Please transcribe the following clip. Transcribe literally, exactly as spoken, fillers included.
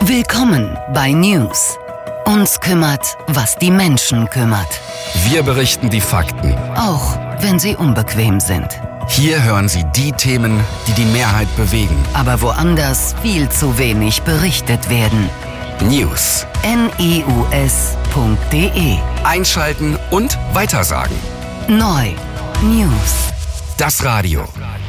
Willkommen bei News. Uns kümmert, was die Menschen kümmert. Wir berichten die Fakten, auch wenn sie unbequem sind. Hier hören Sie die Themen, die die Mehrheit bewegen. Aber woanders viel zu wenig berichtet werden. News. N E U S punkt D E. Einschalten und weitersagen. Neu. News. Das Radio.